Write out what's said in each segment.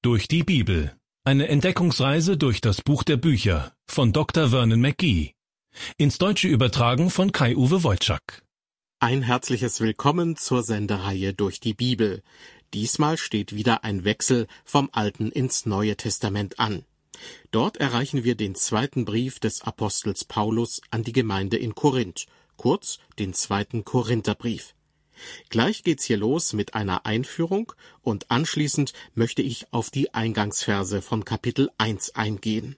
Durch die Bibel. Eine Entdeckungsreise durch das Buch der Bücher von Dr. Vernon McGee. Ins Deutsche übertragen von Kai-Uwe Wojczak. Ein herzliches Willkommen zur Sendereihe Durch die Bibel. Diesmal steht wieder ein Wechsel vom Alten ins Neue Testament an. Dort erreichen wir den zweiten Brief des Apostels Paulus an die Gemeinde in Korinth, kurz den zweiten Korintherbrief. Gleich geht's hier los mit einer Einführung und anschließend möchte ich auf die Eingangsverse von Kapitel 1 eingehen.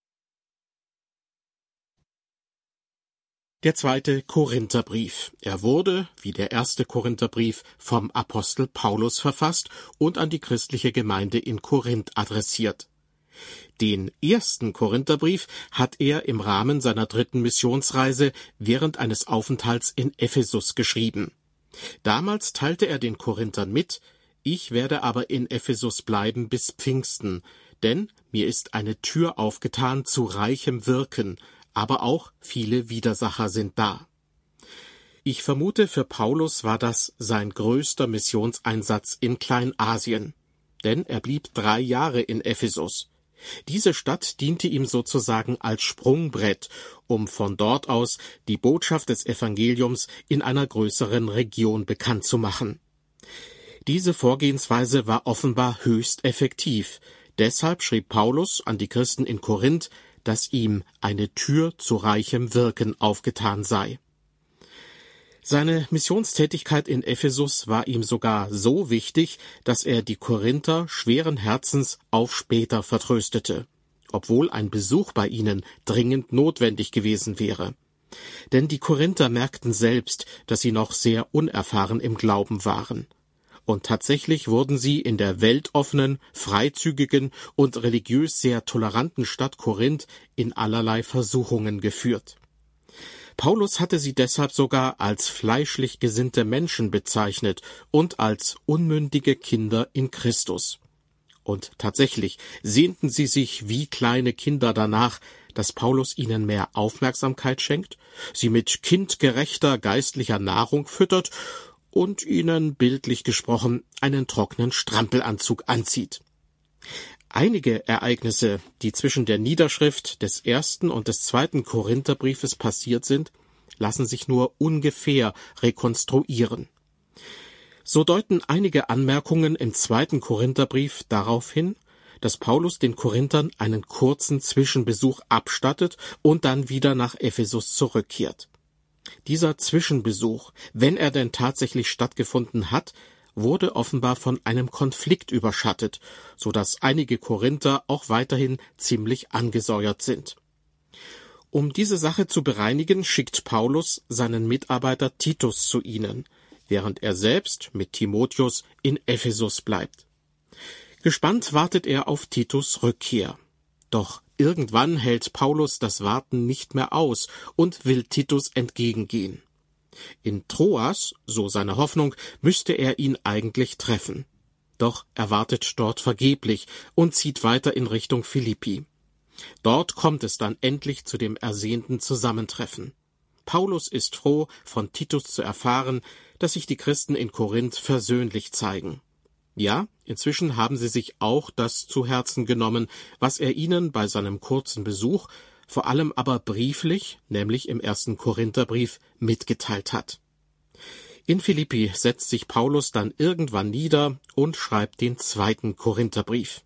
Der zweite Korintherbrief. Er wurde, wie der erste Korintherbrief, vom Apostel Paulus verfasst und an die christliche Gemeinde in Korinth adressiert. Den ersten Korintherbrief hat er im Rahmen seiner 3. Missionsreise während eines Aufenthalts in Ephesus geschrieben. Damals teilte er den Korinthern mit: Ich werde aber in Ephesus bleiben bis Pfingsten, denn mir ist eine Tür aufgetan zu reichem Wirken, aber auch viele Widersacher sind da. Ich vermute, für Paulus war das sein größter Missionseinsatz in Kleinasien, denn er blieb 3 Jahre in Ephesus. Diese Stadt diente ihm sozusagen als Sprungbrett, um von dort aus die Botschaft des Evangeliums in einer größeren Region bekannt zu machen. Diese Vorgehensweise war offenbar höchst effektiv. Deshalb schrieb Paulus an die Christen in Korinth, dass ihm eine Tür zu reichem Wirken aufgetan sei. Seine Missionstätigkeit in Ephesus war ihm sogar so wichtig, dass er die Korinther schweren Herzens auf später vertröstete, obwohl ein Besuch bei ihnen dringend notwendig gewesen wäre. Denn die Korinther merkten selbst, dass sie noch sehr unerfahren im Glauben waren. Und tatsächlich wurden sie in der weltoffenen, freizügigen und religiös sehr toleranten Stadt Korinth in allerlei Versuchungen geführt. Paulus hatte sie deshalb sogar als fleischlich gesinnte Menschen bezeichnet und als unmündige Kinder in Christus. Und tatsächlich sehnten sie sich wie kleine Kinder danach, dass Paulus ihnen mehr Aufmerksamkeit schenkt, sie mit kindgerechter geistlicher Nahrung füttert und ihnen, bildlich gesprochen, einen trockenen Strampelanzug anzieht. Einige Ereignisse, die zwischen der Niederschrift des ersten und des zweiten Korintherbriefes passiert sind, lassen sich nur ungefähr rekonstruieren. So deuten einige Anmerkungen im zweiten Korintherbrief darauf hin, dass Paulus den Korinthern einen kurzen Zwischenbesuch abstattet und dann wieder nach Ephesus zurückkehrt. Dieser Zwischenbesuch, wenn er denn tatsächlich stattgefunden hat, wurde offenbar von einem Konflikt überschattet, so dass einige Korinther auch weiterhin ziemlich angesäuert sind. Um diese Sache zu bereinigen, schickt Paulus seinen Mitarbeiter Titus zu ihnen, während er selbst mit Timotheus in Ephesus bleibt. Gespannt wartet er auf Titus' Rückkehr. Doch irgendwann hält Paulus das Warten nicht mehr aus und will Titus entgegengehen. In Troas, so seine Hoffnung, müsste er ihn eigentlich treffen. Doch er wartet dort vergeblich und zieht weiter in Richtung Philippi. Dort kommt es dann endlich zu dem ersehnten Zusammentreffen. Paulus ist froh, von Titus zu erfahren, dass sich die Christen in Korinth versöhnlich zeigen. Ja, inzwischen haben sie sich auch das zu Herzen genommen, was er ihnen bei seinem kurzen Besuch, vor allem aber brieflich, nämlich im ersten Korintherbrief, mitgeteilt hat. In Philippi setzt sich Paulus dann irgendwann nieder und schreibt den zweiten Korintherbrief.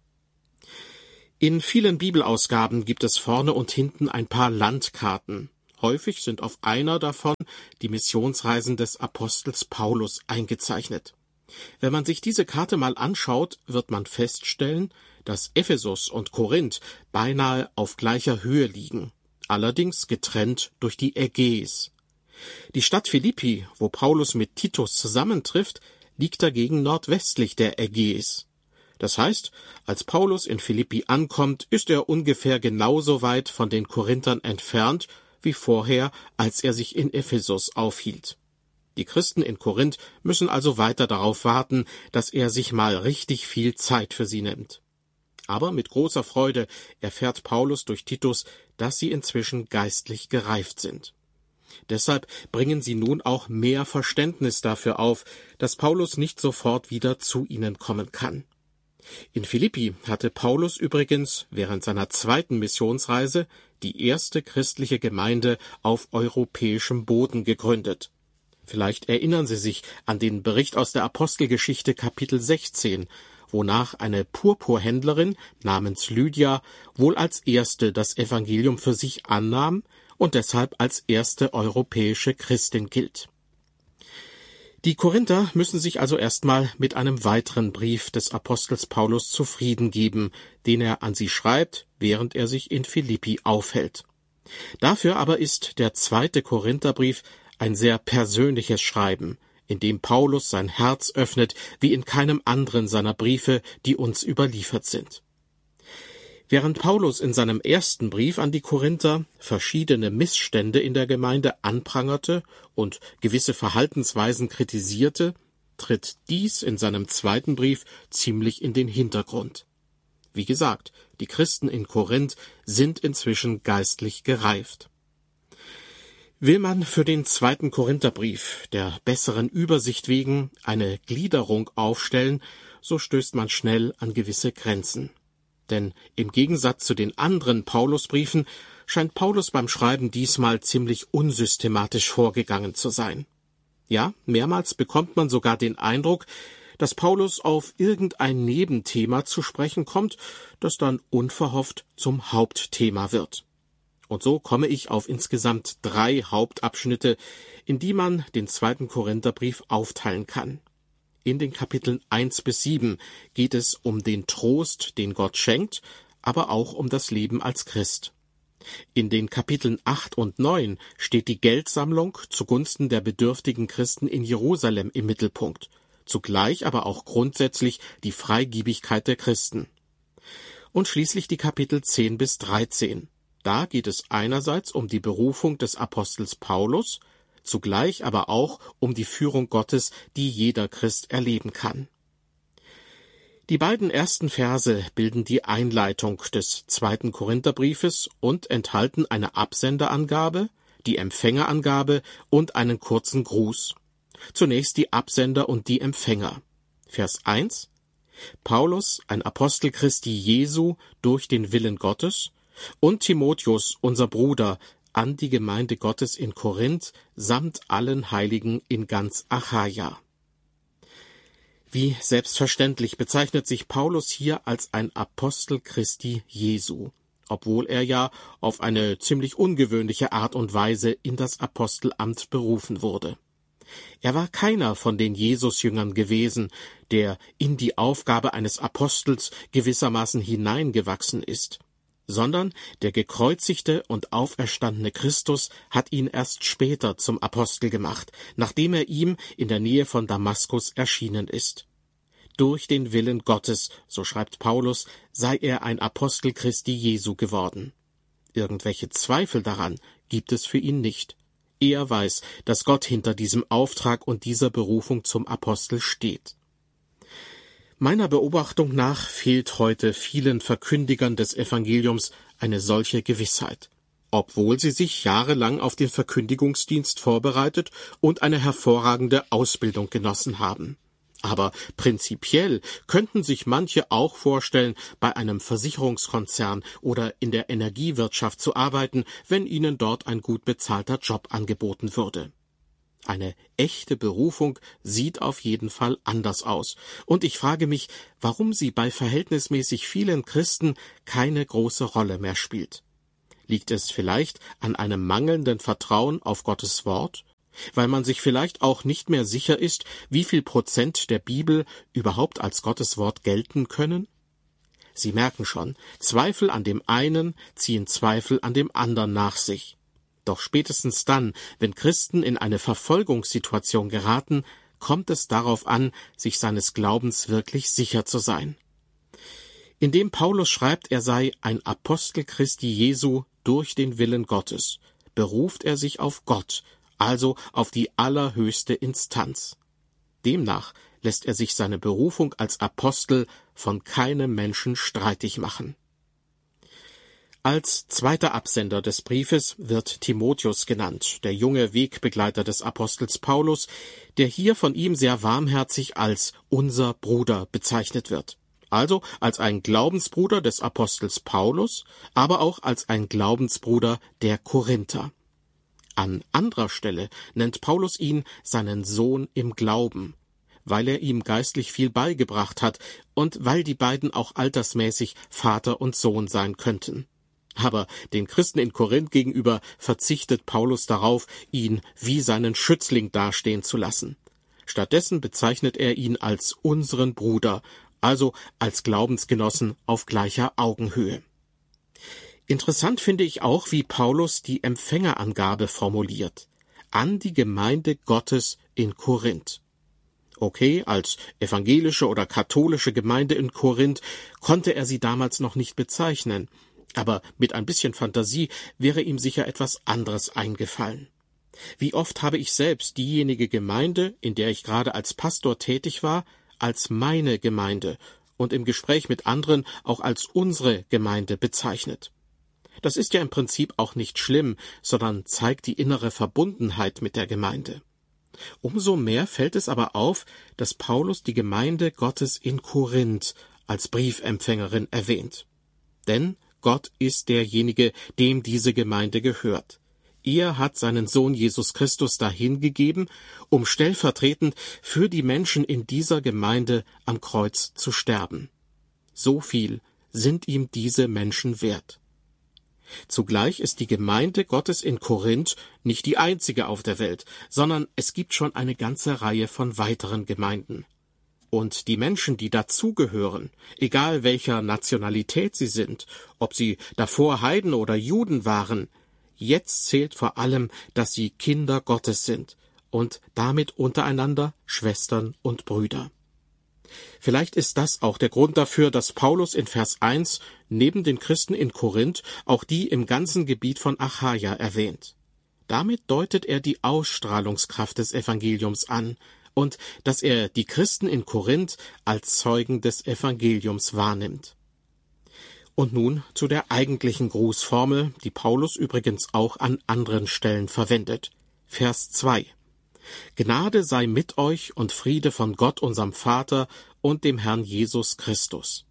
In vielen Bibelausgaben gibt es vorne und hinten ein paar Landkarten. Häufig sind auf einer davon die Missionsreisen des Apostels Paulus eingezeichnet. Wenn man sich diese Karte mal anschaut, wird man feststellen, dass Ephesus und Korinth beinahe auf gleicher Höhe liegen, allerdings getrennt durch die Ägäis. Die Stadt Philippi, wo Paulus mit Titus zusammentrifft, liegt dagegen nordwestlich der Ägäis. Das heißt, als Paulus in Philippi ankommt, ist er ungefähr genauso weit von den Korinthern entfernt wie vorher, als er sich in Ephesus aufhielt. Die Christen in Korinth müssen also weiter darauf warten, dass er sich mal richtig viel Zeit für sie nimmt. Aber mit großer Freude erfährt Paulus durch Titus, dass sie inzwischen geistlich gereift sind. Deshalb bringen sie nun auch mehr Verständnis dafür auf, dass Paulus nicht sofort wieder zu ihnen kommen kann. In Philippi hatte Paulus übrigens während seiner zweiten Missionsreise die erste christliche Gemeinde auf europäischem Boden gegründet. Vielleicht erinnern Sie sich an den Bericht aus der Apostelgeschichte Kapitel 16, wonach eine Purpurhändlerin namens Lydia wohl als erste das Evangelium für sich annahm und deshalb als erste europäische Christin gilt. Die Korinther müssen sich also erstmal mit einem weiteren Brief des Apostels Paulus zufrieden geben, den er an sie schreibt, während er sich in Philippi aufhält. Dafür aber ist der 2. Korintherbrief ein sehr persönliches Schreiben, in dem Paulus sein Herz öffnet, wie in keinem anderen seiner Briefe, die uns überliefert sind. Während Paulus in seinem ersten Brief an die Korinther verschiedene Missstände in der Gemeinde anprangerte und gewisse Verhaltensweisen kritisierte, tritt dies in seinem zweiten Brief ziemlich in den Hintergrund. Wie gesagt, die Christen in Korinth sind inzwischen geistlich gereift. Will man für den 2. Korintherbrief der besseren Übersicht wegen eine Gliederung aufstellen, so stößt man schnell an gewisse Grenzen. Denn im Gegensatz zu den anderen Paulusbriefen scheint Paulus beim Schreiben diesmal ziemlich unsystematisch vorgegangen zu sein. Ja, mehrmals bekommt man sogar den Eindruck, dass Paulus auf irgendein Nebenthema zu sprechen kommt, das dann unverhofft zum Hauptthema wird. Und so komme ich auf insgesamt 3 Hauptabschnitte, in die man den 2. Korintherbrief aufteilen kann. In den Kapiteln 1 bis 7 geht es um den Trost, den Gott schenkt, aber auch um das Leben als Christ. In den Kapiteln 8 und 9 steht die Geldsammlung zugunsten der bedürftigen Christen in Jerusalem im Mittelpunkt, zugleich aber auch grundsätzlich die Freigebigkeit der Christen. Und schließlich die Kapitel 10 bis 13. Da geht es einerseits um die Berufung des Apostels Paulus, zugleich aber auch um die Führung Gottes, die jeder Christ erleben kann. Die beiden ersten Verse bilden die Einleitung des 2. Korintherbriefes und enthalten eine Absenderangabe, die Empfängerangabe und einen kurzen Gruß. Zunächst die Absender und die Empfänger. Vers 1: Paulus, ein Apostel Christi Jesu durch den Willen Gottes, und Timotheus, unser Bruder, an die Gemeinde Gottes in Korinth samt allen Heiligen in ganz Achaia. Wie selbstverständlich bezeichnet sich Paulus hier als ein Apostel Christi Jesu, obwohl er ja auf eine ziemlich ungewöhnliche Art und Weise in das Apostelamt berufen wurde. Er war keiner von den Jesusjüngern gewesen, der in die Aufgabe eines Apostels gewissermaßen hineingewachsen ist, sondern der gekreuzigte und auferstandene Christus hat ihn erst später zum Apostel gemacht, nachdem er ihm in der Nähe von Damaskus erschienen ist. Durch den Willen Gottes, so schreibt Paulus, sei er ein Apostel Christi Jesu geworden. Irgendwelche Zweifel daran gibt es für ihn nicht. Er weiß, dass Gott hinter diesem Auftrag und dieser Berufung zum Apostel steht. Meiner Beobachtung nach fehlt heute vielen Verkündigern des Evangeliums eine solche Gewissheit, obwohl sie sich jahrelang auf den Verkündigungsdienst vorbereitet und eine hervorragende Ausbildung genossen haben. Aber prinzipiell könnten sich manche auch vorstellen, bei einem Versicherungskonzern oder in der Energiewirtschaft zu arbeiten, wenn ihnen dort ein gut bezahlter Job angeboten würde. Eine echte Berufung sieht auf jeden Fall anders aus. Und ich frage mich, warum sie bei verhältnismäßig vielen Christen keine große Rolle mehr spielt. Liegt es vielleicht an einem mangelnden Vertrauen auf Gottes Wort? Weil man sich vielleicht auch nicht mehr sicher ist, wie viel Prozent der Bibel überhaupt als Gottes Wort gelten können? Sie merken schon, Zweifel an dem einen ziehen Zweifel an dem anderen nach sich. Doch spätestens dann, wenn Christen in eine Verfolgungssituation geraten, kommt es darauf an, sich seines Glaubens wirklich sicher zu sein. Indem Paulus schreibt, er sei ein Apostel Christi Jesu durch den Willen Gottes, beruft er sich auf Gott, also auf die allerhöchste Instanz. Demnach lässt er sich seine Berufung als Apostel von keinem Menschen streitig machen. Als zweiter Absender des Briefes wird Timotheus genannt, der junge Wegbegleiter des Apostels Paulus, der hier von ihm sehr warmherzig als unser Bruder bezeichnet wird. Also als ein Glaubensbruder des Apostels Paulus, aber auch als ein Glaubensbruder der Korinther. An anderer Stelle nennt Paulus ihn seinen Sohn im Glauben, weil er ihm geistlich viel beigebracht hat und weil die beiden auch altersmäßig Vater und Sohn sein könnten. Aber den Christen in Korinth gegenüber verzichtet Paulus darauf, ihn wie seinen Schützling dastehen zu lassen. Stattdessen bezeichnet er ihn als unseren Bruder, also als Glaubensgenossen auf gleicher Augenhöhe. Interessant finde ich auch, wie Paulus die Empfängerangabe formuliert: an die Gemeinde Gottes in Korinth. Okay, als evangelische oder katholische Gemeinde in Korinth konnte er sie damals noch nicht bezeichnen, aber mit ein bisschen Fantasie wäre ihm sicher etwas anderes eingefallen. Wie oft habe ich selbst diejenige Gemeinde, in der ich gerade als Pastor tätig war, als meine Gemeinde und im Gespräch mit anderen auch als unsere Gemeinde bezeichnet. Das ist ja im Prinzip auch nicht schlimm, sondern zeigt die innere Verbundenheit mit der Gemeinde. Umso mehr fällt es aber auf, dass Paulus die Gemeinde Gottes in Korinth als Briefempfängerin erwähnt. Denn Gott ist derjenige, dem diese Gemeinde gehört. Er hat seinen Sohn Jesus Christus dahingegeben, um stellvertretend für die Menschen in dieser Gemeinde am Kreuz zu sterben. So viel sind ihm diese Menschen wert. Zugleich ist die Gemeinde Gottes in Korinth nicht die einzige auf der Welt, sondern es gibt schon eine ganze Reihe von weiteren Gemeinden. Und die Menschen, die dazugehören, egal welcher Nationalität sie sind, ob sie davor Heiden oder Juden waren, jetzt zählt vor allem, dass sie Kinder Gottes sind und damit untereinander Schwestern und Brüder. Vielleicht ist das auch der Grund dafür, dass Paulus in Vers 1 neben den Christen in Korinth auch die im ganzen Gebiet von Achaia erwähnt. Damit deutet er die Ausstrahlungskraft des Evangeliums an und dass er die Christen in Korinth als Zeugen des Evangeliums wahrnimmt. Und nun zu der eigentlichen Grußformel, die Paulus übrigens auch an anderen Stellen verwendet. Vers 2. Gnade sei mit euch und Friede von Gott, unserem Vater und dem Herrn Jesus Christus.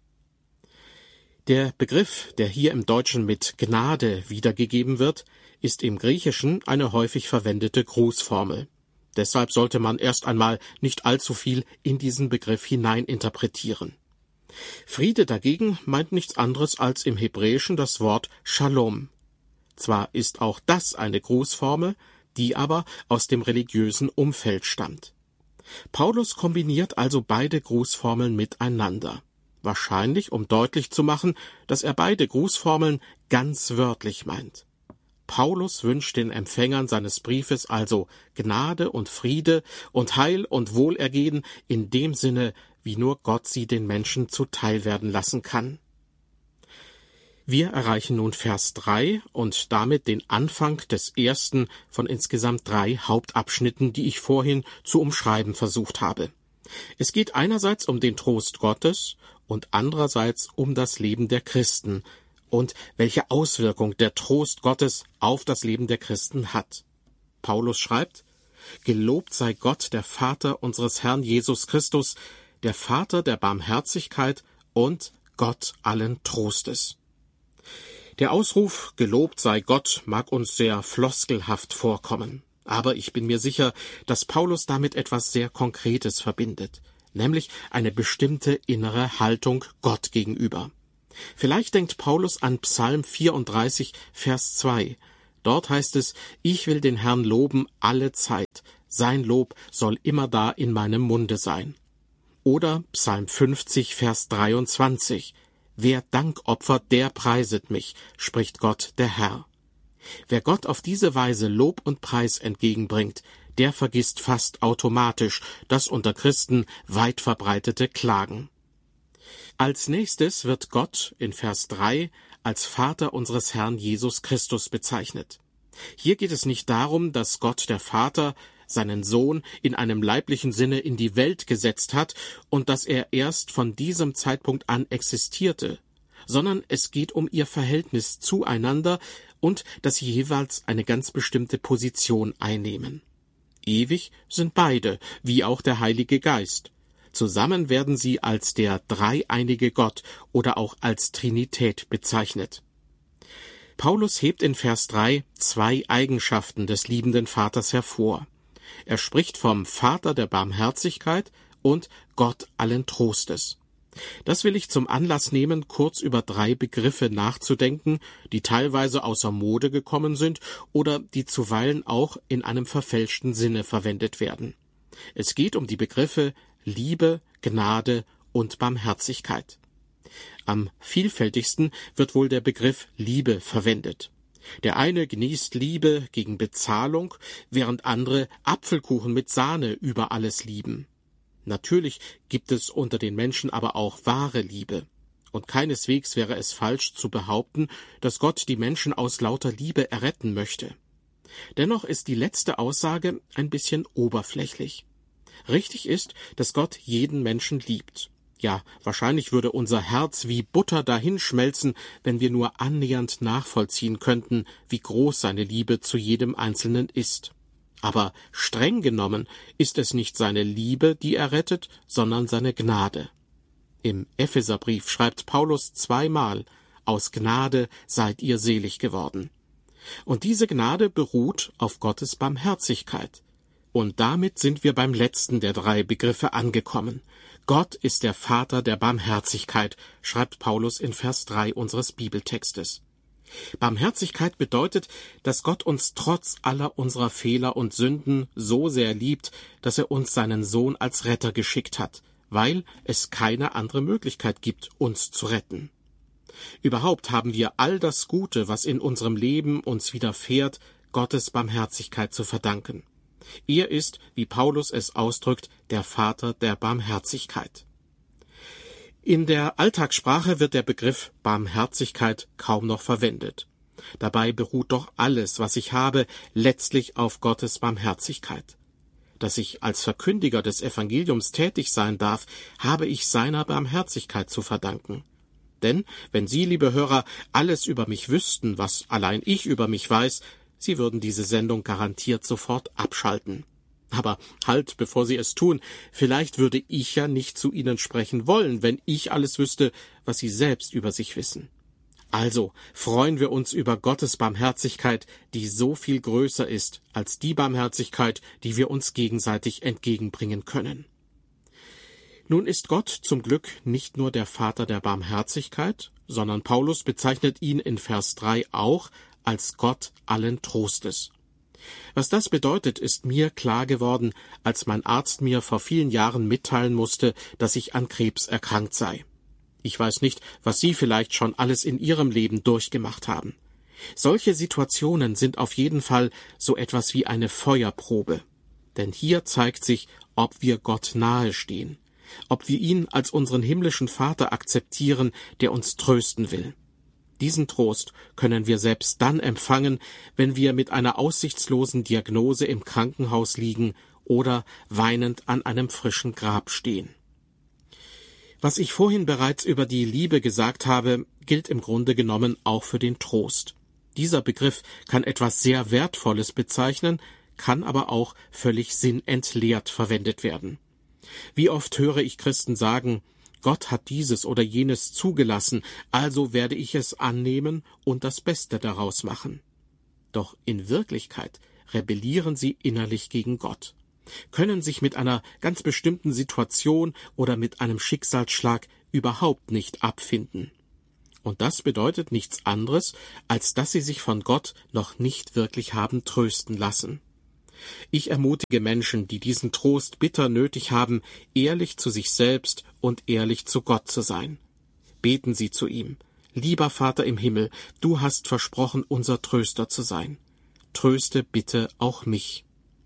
Der Begriff, der hier im Deutschen mit Gnade wiedergegeben wird, ist im Griechischen eine häufig verwendete Grußformel. Deshalb sollte man erst einmal nicht allzu viel in diesen Begriff hineininterpretieren. Friede dagegen meint nichts anderes als im Hebräischen das Wort Shalom. Zwar ist auch das eine Grußformel, die aber aus dem religiösen Umfeld stammt. Paulus kombiniert also beide Grußformeln miteinander. Wahrscheinlich, um deutlich zu machen, dass er beide Grußformeln ganz wörtlich meint. Paulus wünscht den Empfängern seines Briefes also Gnade und Friede und Heil und Wohlergehen in dem Sinne, wie nur Gott sie den Menschen zuteil werden lassen kann. Wir erreichen nun Vers 3 und damit den Anfang des ersten von insgesamt 3 Hauptabschnitten, die ich vorhin zu umschreiben versucht habe. Es geht einerseits um den Trost Gottes und andererseits um das Leben der Christen und welche Auswirkung der Trost Gottes auf das Leben der Christen hat. Paulus schreibt: Gelobt sei Gott, der Vater unseres Herrn Jesus Christus, der Vater der Barmherzigkeit und Gott allen Trostes. Der Ausruf »Gelobt sei Gott« mag uns sehr floskelhaft vorkommen, aber ich bin mir sicher, dass Paulus damit etwas sehr Konkretes verbindet, nämlich eine bestimmte innere Haltung Gott gegenüber. Vielleicht denkt Paulus an Psalm 34, Vers 2. Dort heißt es: Ich will den Herrn loben alle Zeit, sein Lob soll immerdar in meinem Munde sein. Oder Psalm 50, Vers 23. Wer Dank opfert, der preiset mich, spricht Gott, der Herr. Wer Gott auf diese Weise Lob und Preis entgegenbringt, der vergisst fast automatisch das unter Christen weit verbreitete Klagen. Als nächstes wird Gott in Vers 3 als Vater unseres Herrn Jesus Christus bezeichnet. Hier geht es nicht darum, dass Gott der Vater seinen Sohn in einem leiblichen Sinne in die Welt gesetzt hat und dass er erst von diesem Zeitpunkt an existierte, sondern es geht um ihr Verhältnis zueinander und dass sie jeweils eine ganz bestimmte Position einnehmen. Ewig sind beide, wie auch der Heilige Geist. Zusammen werden sie als der dreieinige Gott oder auch als Trinität bezeichnet. Paulus hebt in Vers 3 zwei Eigenschaften des liebenden Vaters hervor. Er spricht vom Vater der Barmherzigkeit und Gott allen Trostes. Das will ich zum Anlass nehmen, kurz über drei Begriffe nachzudenken, die teilweise außer Mode gekommen sind oder die zuweilen auch in einem verfälschten Sinne verwendet werden. Es geht um die Begriffe Liebe, Gnade und Barmherzigkeit. Am vielfältigsten wird wohl der Begriff Liebe verwendet. Der eine genießt Liebe gegen Bezahlung, während andere Apfelkuchen mit Sahne über alles lieben. Natürlich gibt es unter den Menschen aber auch wahre Liebe. Und keineswegs wäre es falsch zu behaupten, dass Gott die Menschen aus lauter Liebe erretten möchte. Dennoch ist die letzte Aussage ein bisschen oberflächlich. Richtig ist, dass Gott jeden Menschen liebt. Ja, wahrscheinlich würde unser Herz wie Butter dahinschmelzen, wenn wir nur annähernd nachvollziehen könnten, wie groß seine Liebe zu jedem Einzelnen ist. Aber streng genommen ist es nicht seine Liebe, die er rettet, sondern seine Gnade. Im Epheserbrief schreibt Paulus zweimal: Aus Gnade seid ihr selig geworden. Und diese Gnade beruht auf Gottes Barmherzigkeit. Und damit sind wir beim letzten der drei Begriffe angekommen. Gott ist der Vater der Barmherzigkeit, schreibt Paulus in Vers 3 unseres Bibeltextes. Barmherzigkeit bedeutet, dass Gott uns trotz aller unserer Fehler und Sünden so sehr liebt, dass er uns seinen Sohn als Retter geschickt hat, weil es keine andere Möglichkeit gibt, uns zu retten. Überhaupt haben wir all das Gute, was in unserem Leben uns widerfährt, Gottes Barmherzigkeit zu verdanken. Er ist, wie Paulus es ausdrückt, der Vater der Barmherzigkeit. In der Alltagssprache wird der Begriff Barmherzigkeit kaum noch verwendet. Dabei beruht doch alles, was ich habe, letztlich auf Gottes Barmherzigkeit. Dass ich als Verkündiger des Evangeliums tätig sein darf, habe ich seiner Barmherzigkeit zu verdanken. Denn wenn Sie, liebe Hörer, alles über mich wüssten, was allein ich über mich weiß, Sie würden diese Sendung garantiert sofort abschalten. Aber halt, bevor Sie es tun, vielleicht würde ich ja nicht zu Ihnen sprechen wollen, wenn ich alles wüsste, was Sie selbst über sich wissen. Also freuen wir uns über Gottes Barmherzigkeit, die so viel größer ist als die Barmherzigkeit, die wir uns gegenseitig entgegenbringen können. Nun ist Gott zum Glück nicht nur der Vater der Barmherzigkeit, sondern Paulus bezeichnet ihn in Vers 3 auch als Gott allen Trostes. Was das bedeutet, ist mir klar geworden, als mein Arzt mir vor vielen Jahren mitteilen musste, dass ich an Krebs erkrankt sei. Ich weiß nicht, was Sie vielleicht schon alles in Ihrem Leben durchgemacht haben. Solche Situationen sind auf jeden Fall so etwas wie eine Feuerprobe. Denn hier zeigt sich, ob wir Gott nahe stehen, ob wir ihn als unseren himmlischen Vater akzeptieren, der uns trösten will. Diesen Trost können wir selbst dann empfangen, wenn wir mit einer aussichtslosen Diagnose im Krankenhaus liegen oder weinend an einem frischen Grab stehen. Was ich vorhin bereits über die Liebe gesagt habe, gilt im Grunde genommen auch für den Trost. Dieser Begriff kann etwas sehr Wertvolles bezeichnen, kann aber auch völlig sinnentleert verwendet werden. Wie oft höre ich Christen sagen: Gott hat dieses oder jenes zugelassen, also werde ich es annehmen und das Beste daraus machen. Doch in Wirklichkeit rebellieren sie innerlich gegen Gott, können sich mit einer ganz bestimmten Situation oder mit einem Schicksalsschlag überhaupt nicht abfinden. Und das bedeutet nichts anderes, als dass sie sich von Gott noch nicht wirklich haben trösten lassen. Ich ermutige Menschen, die diesen Trost bitter nötig haben, ehrlich zu sich selbst und ehrlich zu Gott zu sein. Beten Sie zu ihm: Lieber Vater im Himmel, du hast versprochen, unser Tröster zu sein. Tröste bitte auch mich.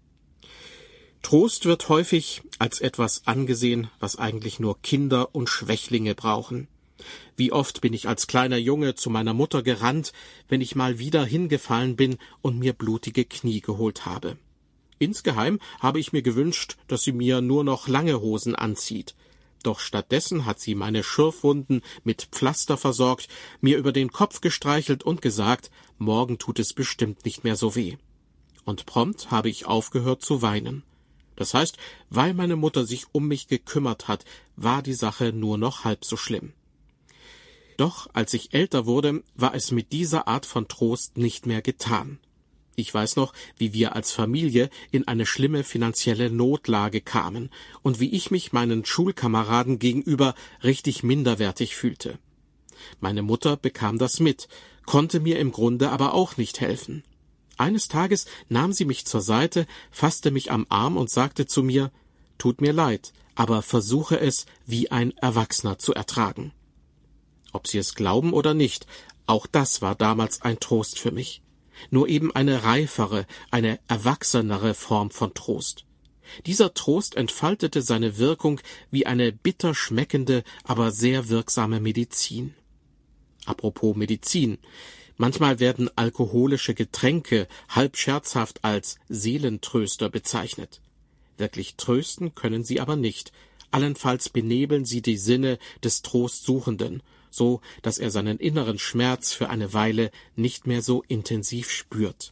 Trost wird häufig als etwas angesehen, was eigentlich nur Kinder und Schwächlinge brauchen. Wie oft bin ich als kleiner Junge zu meiner Mutter gerannt, wenn ich mal wieder hingefallen bin und mir blutige Knie geholt habe. Insgeheim habe ich mir gewünscht, dass sie mir nur noch lange Hosen anzieht. Doch stattdessen hat sie meine Schürfwunden mit Pflaster versorgt, mir über den Kopf gestreichelt und gesagt, morgen tut es bestimmt nicht mehr so weh. Und prompt habe ich aufgehört zu weinen. Das heißt, weil meine Mutter sich um mich gekümmert hat, war die Sache nur noch halb so schlimm. Doch als ich älter wurde, war es mit dieser Art von Trost nicht mehr getan. Ich weiß noch, wie wir als Familie in eine schlimme finanzielle Notlage kamen und wie ich mich meinen Schulkameraden gegenüber richtig minderwertig fühlte. Meine Mutter bekam das mit, konnte mir im Grunde aber auch nicht helfen. Eines Tages nahm sie mich zur Seite, fasste mich am Arm und sagte zu mir: »Tut mir leid, aber versuche es wie ein Erwachsener zu ertragen.« Ob Sie es glauben oder nicht, auch das war damals ein Trost für mich. Nur eben eine reifere, eine erwachsenere Form von Trost. Dieser Trost entfaltete seine Wirkung wie eine bitter schmeckende, aber sehr wirksame Medizin. Apropos Medizin. Manchmal werden alkoholische Getränke halb scherzhaft als Seelentröster bezeichnet. Wirklich trösten können sie aber nicht. Allenfalls benebeln sie die Sinne des Trostsuchenden, so dass er seinen inneren Schmerz für eine Weile nicht mehr so intensiv spürt.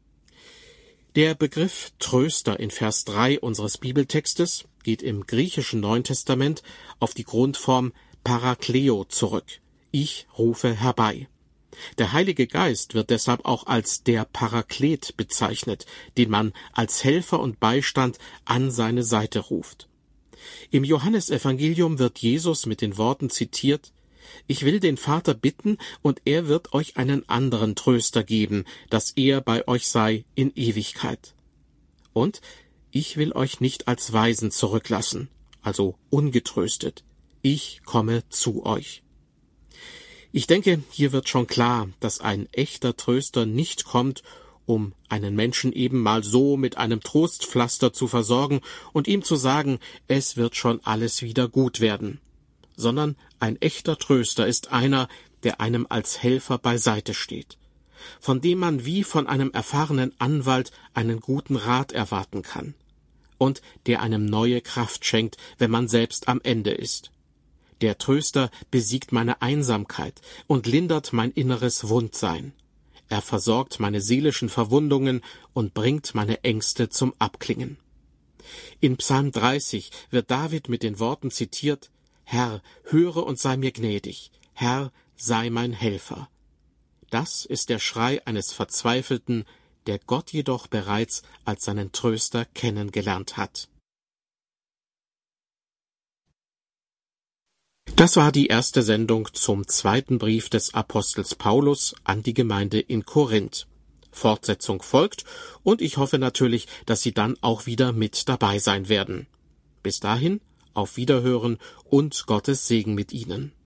Der Begriff Tröster in Vers 3 unseres Bibeltextes geht im griechischen Neuen Testament auf die Grundform Parakleo zurück. Ich rufe herbei. Der Heilige Geist wird deshalb auch als der Paraklet bezeichnet, den man als Helfer und Beistand an seine Seite ruft. Im Johannesevangelium wird Jesus mit den Worten zitiert: »Ich will den Vater bitten, und er wird euch einen anderen Tröster geben, dass er bei euch sei in Ewigkeit. Und ich will euch nicht als Waisen zurücklassen, also ungetröstet. Ich komme zu euch.« Ich denke, hier wird schon klar, dass ein echter Tröster nicht kommt, um einen Menschen eben mal so mit einem Trostpflaster zu versorgen und ihm zu sagen, es wird schon alles wieder gut werden, sondern ein echter Tröster ist einer, der einem als Helfer beiseite steht, von dem man wie von einem erfahrenen Anwalt einen guten Rat erwarten kann und der einem neue Kraft schenkt, wenn man selbst am Ende ist. Der Tröster besiegt meine Einsamkeit und lindert mein inneres Wundsein. Er versorgt meine seelischen Verwundungen und bringt meine Ängste zum Abklingen. In Psalm 30 wird David mit den Worten zitiert: »Herr, höre und sei mir gnädig. Herr, sei mein Helfer.« Das ist der Schrei eines Verzweifelten, der Gott jedoch bereits als seinen Tröster kennengelernt hat. Das war die erste Sendung zum zweiten Brief des Apostels Paulus an die Gemeinde in Korinth. Fortsetzung folgt, und ich hoffe natürlich, dass Sie dann auch wieder mit dabei sein werden. Bis dahin, auf Wiederhören und Gottes Segen mit Ihnen.